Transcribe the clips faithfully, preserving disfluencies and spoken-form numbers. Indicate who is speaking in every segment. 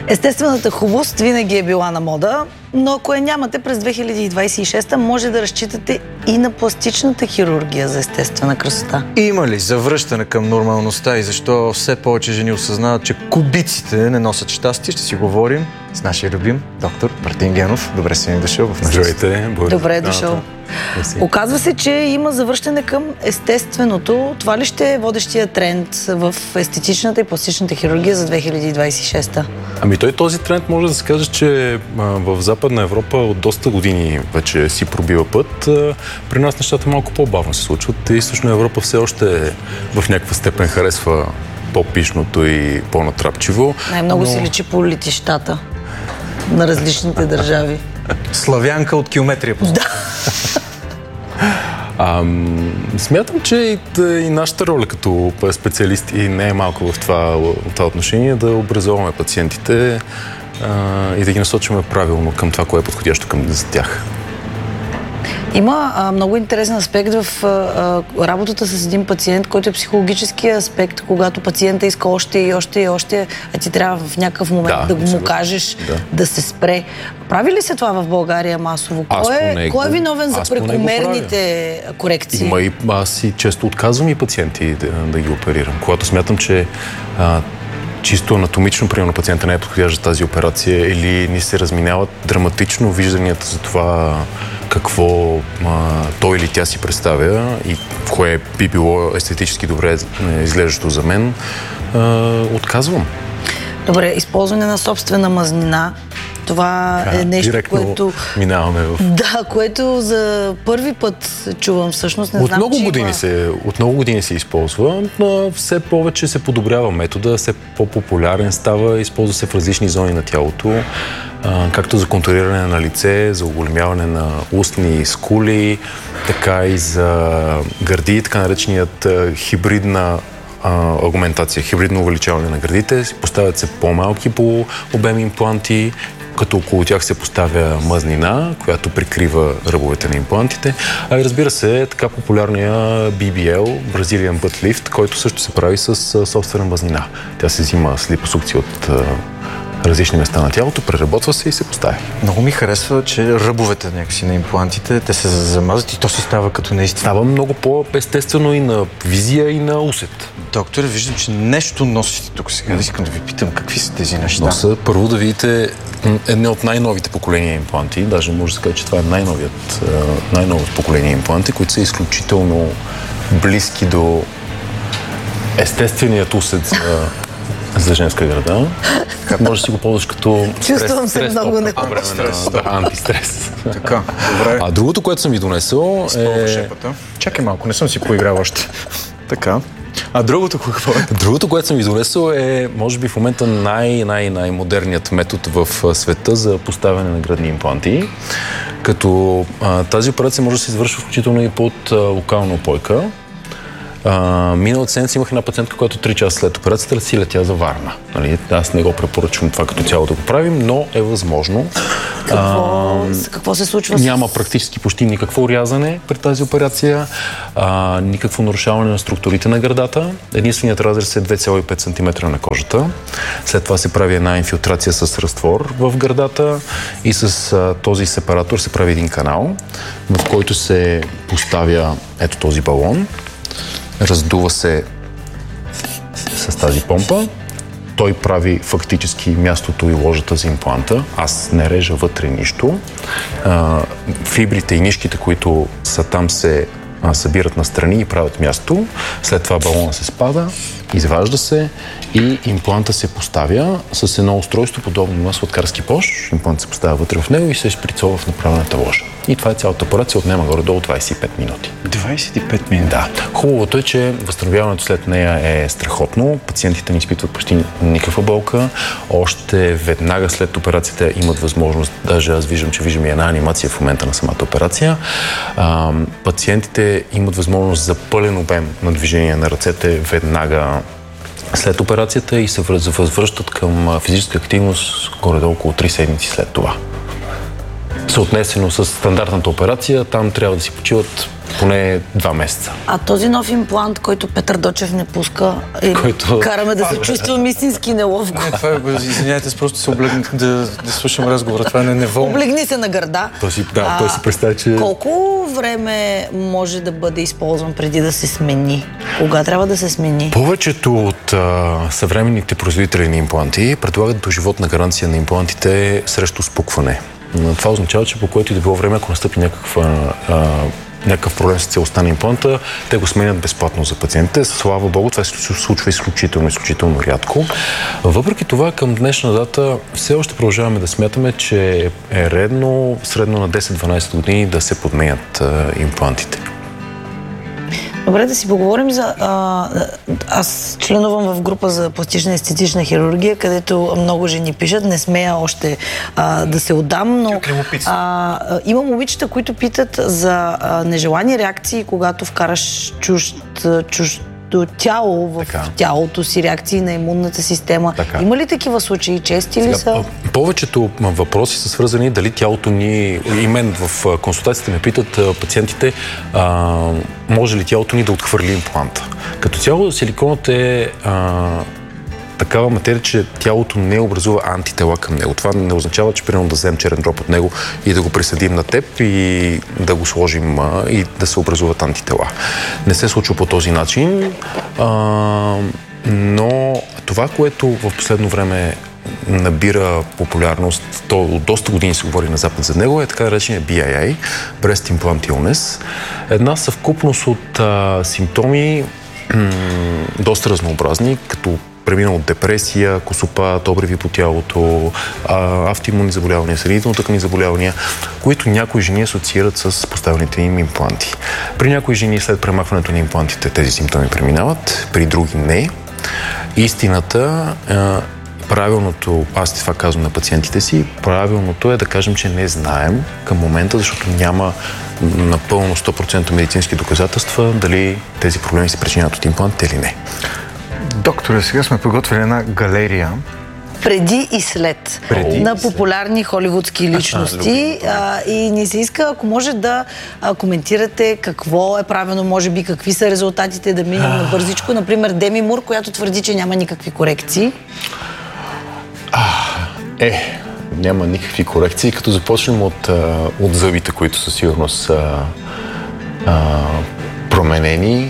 Speaker 1: Естествената хубост винаги е била на мода, но ако я нямате през две хиляди двадесет и шеста, може да разчитате и на пластичната хирургия за естествена красота.
Speaker 2: Има ли завръщане към нормалността и защо все повече жени осъзнават, че кубиците не носят щастие? Ще си говорим с нашия любим доктор Мартин Генов. Добре си ни дошъл в нас.
Speaker 3: Здравейте.
Speaker 1: Добре е дошъл. Оказва се, че има завръщане към естественото. Това ли ще е водещия тренд в естетичната и пластичната хирургия за две хиляди двадесет и шеста?
Speaker 3: Ами той този тренд може да се каже, че а, в Западна Европа от доста години вече си пробива път. А, при нас нещата малко по-бавно се случват. Източна Европа все още в някаква степен харесва по-пишното и по-натрапчиво.
Speaker 1: Най-много
Speaker 3: но...
Speaker 1: си личи по летищата на различните държави.
Speaker 2: Славянка от километрия по
Speaker 1: Да.
Speaker 3: А, смятам, че и, и нашата роля като специалисти не е малко в това, в това отношение да образоваме пациентите а, и да ги насочваме правилно към това, кое е подходящо към за тях.
Speaker 1: Има а, много интересен аспект в а, а, работата с един пациент, който е психологически аспект, когато пациента иска още и още и още, а ти трябва в някакъв момент да, да го му кажеш да. да се спре. Прави ли се това в България масово? Кой е,
Speaker 3: него,
Speaker 1: кой е виновен за прекомерните корекции?
Speaker 3: Има и аз и често отказвам и пациенти да, да ги оперирам. Когато смятам, че а, чисто анатомично, примерно, пациента не е подходящ за тази операция или ни се разминават драматично вижданията за това какво а, той или тя си представя и кое би било естетически добре изглеждащо за мен, а, отказвам.
Speaker 1: Добре, използване на собствена мазнина. Това
Speaker 3: а,
Speaker 1: е нещо,
Speaker 3: директно
Speaker 1: което...
Speaker 3: минаваме в...
Speaker 1: Да, което за първи път чувам всъщност. Не
Speaker 3: от,
Speaker 1: знам,
Speaker 3: много
Speaker 1: че
Speaker 3: години
Speaker 1: има...
Speaker 3: се, от много години се използва, но все повече се подобрява метода, все по-популярен става, използва се в различни зони на тялото, а, както за контуриране на лице, за оголемяване на устни скули, така и за гърди, така нареченият а, хибридна агментация, хибридно увеличаване на гърдите. Поставят се по-малки по обем импланти, като около тях се поставя мазнина, която прикрива ръбовете на имплантите. А и разбира се, така популярния би би ел, Brazilian Butt Lift, който също се прави с собствена мазнина. Тя се взима с липосукция от различни места на тялото, преработва се и се поставя.
Speaker 2: Много ми харесва, че ръбовете някакси на имплантите, те се замазат и то се става като наистина.
Speaker 3: Става много по-естествено и на визия, и на усет.
Speaker 2: Доктор, виждам, че нещо носите тук сега. Да искам да ви питам какви са тези неща.
Speaker 3: Носа, първо да видите едно от най-новите поколения импланти. Даже може да се каже, че това е най-новият, най-новото поколение импланти, които са изключително близки до естественият усет за за женска града. Може да си го ползваш като стрес.
Speaker 1: Чувствам се много
Speaker 3: некомфортно. Антистрес. Да, антистрес.
Speaker 2: Така, добре.
Speaker 3: А другото, което съм ви донесъл е...
Speaker 2: Шепата. Чакай малко, не съм си поиграл още. Така. А другото какво е?
Speaker 3: Другото, което съм ви донесъл е, може би в момента най-най-най-модерният метод в света за поставяне на гръдни импланти. Като а, тази операция може да се извършва включително и под а, локална опойка. Uh, миналата седмица имах една пациентка, която три часа след операцията си летя за Варна. Нали? Аз не го препоръчвам това като цяло да го правим, но е възможно.
Speaker 1: Какво, uh, какво се случва?
Speaker 3: Няма
Speaker 1: с...
Speaker 3: практически почти никакво урязане при тази операция, uh, никакво нарушаване на структурите на гърдата. Единственият разрез е две цяло и пет сантиметра на кожата. След това се прави една инфилтрация с разтвор в гърдата и с uh, този сепаратор се прави един канал, в който се поставя ето този балон. Раздува се с тази помпа. Той прави фактически мястото и ложата за импланта. Аз не режа вътре нищо. А, фибрите и нишките, които са там, се а, събират настрани и правят място. След това балона се спада, изважда се и импланта се поставя с едно устройство, подобно на сладкарски пош. Имплант се поставя вътре в него и се шприцова в направената ложа. И това е цялата операция, отнема горе-долу двадесет и пет минути.
Speaker 2: двадесет и пет минути?
Speaker 3: Да. Хубавото е, че възстановяването след нея е страхотно. Пациентите не изпитват почти никаква болка. Още веднага след операцията имат възможност, даже аз виждам, че виждам и една анимация в момента на самата операция. А, пациентите имат възможност за пълен обем на движение на ръцете веднага след операцията и се възвръщат към физическа активност горе-долу около три седмици след това. Съотнесено с стандартната операция, там трябва да си почиват поне два месеца.
Speaker 1: А този нов имплант, който Петър Дочев не пуска, е, който... караме да се чувствам истински неловко.
Speaker 2: Не, това е, извиняйте, просто се облегни да, да слушам разговора. Това не е неволно.
Speaker 1: Облегни се на гърда.
Speaker 3: Той си, да, а, той си представя, че...
Speaker 1: Колко време може да бъде използван преди да се смени? Кога трябва да се смени?
Speaker 3: Повечето от а, съвременните производители на импланти предлагат доживотна гаранция на имплантите срещу спукване. Това означава, че по което и да било време, ако настъпи някаква, а, някакъв проблем с целостта на импланта, те го сменят безплатно за пациентите. Слава Богу, това се случва изключително, изключително рядко. Въпреки това, към днешна дата все още продължаваме да смятаме, че е редно средно на десет-дванайсет години да се подменят а, имплантите.
Speaker 1: Добре, да си поговорим за... А, аз членувам в група за пластична естетична хирургия, където много жени пишат. Не смея още а, да се отдам, но а, има момичета, които питат за а, нежелани реакции, когато вкараш чужд, чужд тяло в така. Тялото си, реакции на имунната система. Така. Има ли такива случаи? Чести ли са?
Speaker 3: Повечето въпроси са свързани дали тялото ни, и мен в консултациите ме питат пациентите, а, може ли тялото ни да отхвърли импланта. Като цяло силиконът е а, такава материя, че тялото не образува антитела към него. Това не означава, че примерно да вземем черен дроб от него и да го присъдим на теб и да го сложим а, и да се образуват антитела. Не се случва по този начин, а, но това, което в последно време набира популярност, то от доста години се говори на Запад за него, е така наречения Би Ай Ай, Breast Implant Illness. Една съвкупност от а, симптоми м- доста разнообразни, като премина от депресия, косопат, обриви по тялото, автоимунни заболявания, съединително-тъканни заболявания, които някои жени асоциират с поставените им импланти. При някои жени след премахването на имплантите тези симптоми преминават, при други не. Истината, правилното, аз това казвам на пациентите си, правилното е да кажем, че не знаем към момента, защото няма напълно сто процента медицински доказателства дали тези проблеми се причиняват от имплантите или не.
Speaker 2: Докторе, сега сме подготвили една галерия.
Speaker 1: Преди и след Преди на популярни холивудски личности. а, и ни се иска, ако може да а, коментирате какво е правено, може би какви са резултатите, да минем на бързичко. Например, Деми Мур, която твърди, че няма никакви корекции.
Speaker 3: А, е, няма никакви корекции, като започнем от, от зъбите, които със сигурност са а, променени.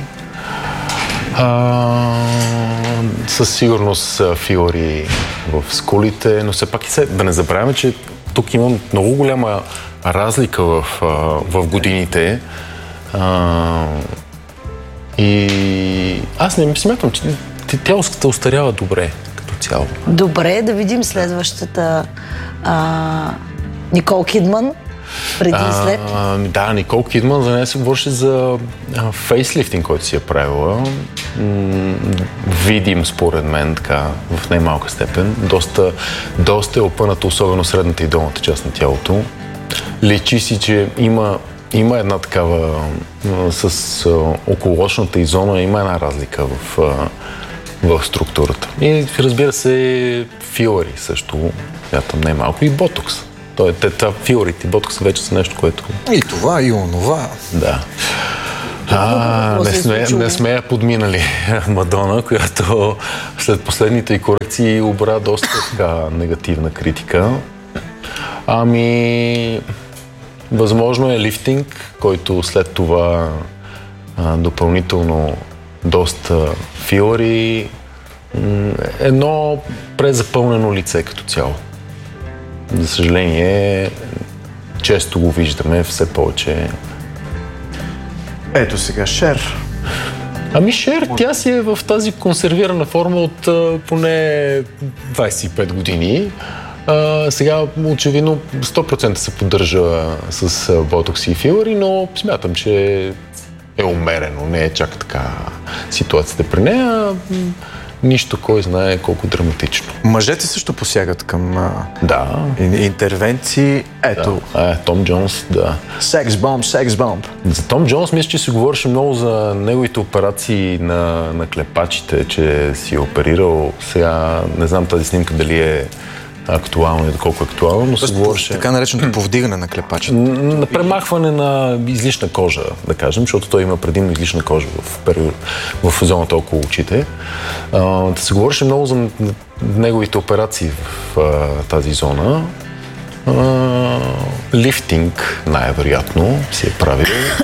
Speaker 3: А, със сигурност филари в скулите, но все пак и се, да не забравяме, че тук имам много голяма разлика в, в годините. А, и аз не смятам, че тялото остарява добре като цяло.
Speaker 1: Добре, да видим следващата а, Никол Кидман. Преди и след?
Speaker 3: А, да, Никол Кидман, за нея се говореше за а, фейслифтинг, който си е правила. М- видим, според мен, така, в най-малка степен. Доста, доста е опъната, особено средната и долната част на тялото. Личи си, че има, има една такава, а, с а, околоочната и зона, има една разлика в, а, в структурата. И разбира се, филари също, мятам най-малко, и ботокс. Той, те, това филарите, ботокс вече са нещо, което...
Speaker 2: И това, и онова.
Speaker 3: Да. А, не, сме, не сме я подминали Мадона, която след последните и корекции обра доста така негативна критика. Ами... Възможно е лифтинг, който след това а, допълнително доста филари. Едно презапълнено лице като цяло. За съжаление, често го виждаме все повече.
Speaker 2: Ето сега Шер.
Speaker 3: Ами Шер, тя си е в тази консервирана форма от а, поне двайсет и пет години. А, сега очевидно сто процента се поддържа с а, ботокси и филари, но смятам, че е умерено, не е чак така ситуацията при нея. Нищо, кой знае колко драматично.
Speaker 2: Мъжете също посягат към а,
Speaker 3: да.
Speaker 2: интервенции. Ето.
Speaker 3: Да. Е, Том Джонс, да.
Speaker 2: Секс бомб, секс бомб.
Speaker 3: За Том Джонс мисля, че се говореше много за неговите операции на, на клепачите, че си е оперирал. Сега не знам тази снимка дали е актуално и доколко е актуално, но се говореше...
Speaker 2: Така нареченото повдигане на клепачата.
Speaker 3: На премахване на излишна кожа, да кажем, защото той има предимно излишна кожа в, период, в зоната около очите. А, да се говореше много за неговите операции в а, тази зона. А, лифтинг, най-вероятно, си е правил.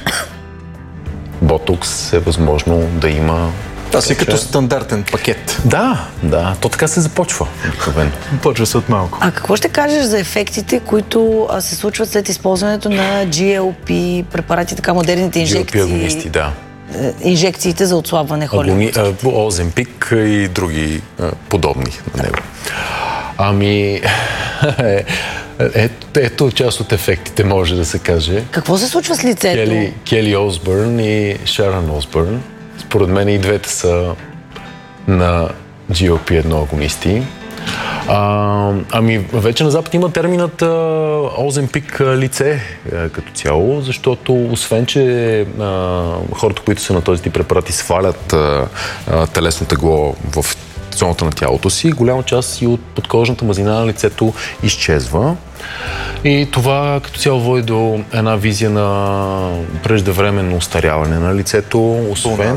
Speaker 3: Ботокс е възможно да има.
Speaker 2: Това си като стандартен пакет.
Speaker 3: Да, да, то така се започва.
Speaker 2: Почва се от малко.
Speaker 1: А какво ще кажеш за ефектите, които а, се случват след използването на Джи Ел Пи препарати, така модерните инжекции?
Speaker 3: Джи Ел Пи агонисти, да.
Speaker 1: Инжекциите за отслабване Холивуд.
Speaker 3: Оземпик и други а, подобни на него. Ами, е, е, ето част от ефектите, може да се каже.
Speaker 1: Какво се случва с лицето?
Speaker 3: Кели, Кели Осбърн и Шарон Осбърн. Според мен и двете са на Джи Ел Пи едно агонисти. А, ами, вече на Запад има терминът Оземпик лице а, като цяло, защото освен, че а, хората, които са на този тип препарати, свалят а, а, телесно тегло в зоната на тялото си, голяма част и от подкожната мазнина на лицето изчезва. И това като цяло води до една визия на преждевременно остаряване на лицето, освен...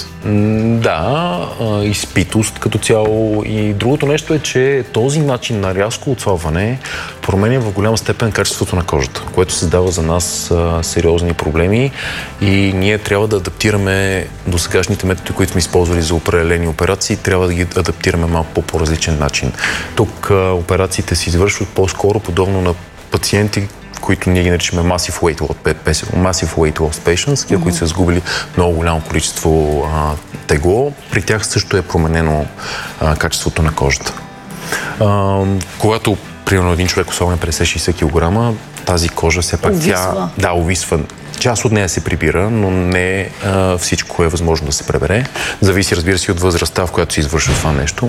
Speaker 3: Да, изпитост като цяло. И другото нещо е, че този начин на рязко отслабване променя в голяма степен качеството на кожата, което създава за нас а, сериозни проблеми и ние трябва да адаптираме до сегашните методи, които сме използвали за определени операции, трябва да ги адаптираме малко по по-различен начин. Тук а, операциите се извършват по-скоро подобно на пациенти, които ние ги наричаме massive weight loss, massive weight loss patients, mm-hmm. които са сгубили много голямо количество а, тегло. При тях също е променено а, качеството на кожата. А, когато, примерно, един човек, особено петдесет-шейсет килограма, тази кожа все пак тя... Да, увисва. Част от нея се прибира, но не а, всичко е възможно да се пребере. Зависи, разбира се, от възрастта, в която се извършва това нещо.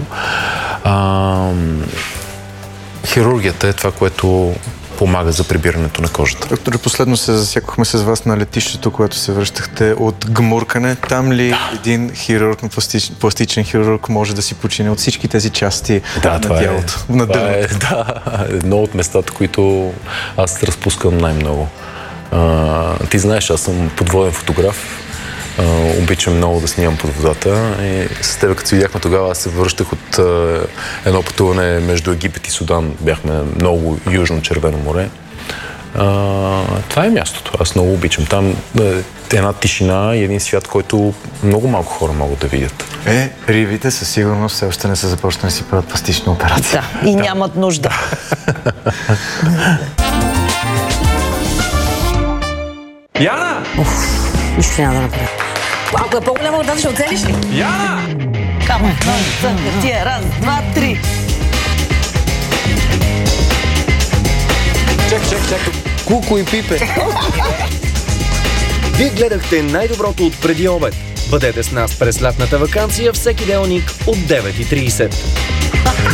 Speaker 3: А, хирургията е това, което помага за прибирането на кожата.
Speaker 2: Докторе, последно се засякохме с вас на летището, когато се връщахте от гмуркане. Там ли да. един хирург, пластич, пластичен хирург може да си почине от всички тези части
Speaker 3: да,
Speaker 2: на
Speaker 3: това
Speaker 2: тялото?
Speaker 3: Е,
Speaker 2: на
Speaker 3: това е, да, едно от местата, които аз разпускам най-много. А, ти знаеш, аз съм подводен фотограф. Uh, обичам много да снимам под водата и с теб, като се видяхме тогава, аз се връщах от uh, едно пътуване между Египет и Судан. Бяхме много южно Червено море. Uh, това е мястото. Аз много обичам. Там е една тишина и един свят, който много малко хора могат да видят.
Speaker 2: Е, рибите със сигурност все още не са започнали да си правят пластична операция.
Speaker 1: Да, и да. нямат нужда.
Speaker 4: Яна!
Speaker 1: Нищо няма да направя. Ако е по-голяма от нас, ще оцелиш ли?
Speaker 4: Яна!
Speaker 1: Камо, тия, раз, два, три.
Speaker 4: Чек, чек, чек.
Speaker 2: Куко и Пипе.
Speaker 4: Вие гледахте най-доброто от преди обед. Бъдете с нас през лятната ваканция всеки делник от девет и трийсет.